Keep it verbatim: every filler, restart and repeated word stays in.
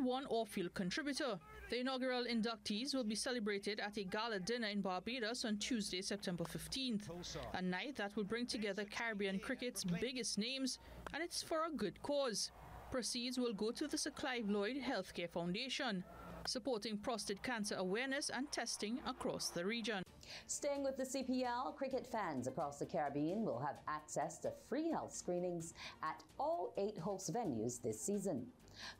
one off-field contributor. The inaugural inductees will be celebrated at a gala dinner in Barbados on Tuesday, September fifteenth, a night that will bring together Caribbean cricket's biggest names, and it's for a good cause. Proceeds will go to the Sir Clive Lloyd Healthcare Foundation, supporting prostate cancer awareness and testing across the region. Staying with the C P L, cricket fans across the Caribbean will have access to free health screenings at all eight host venues this season.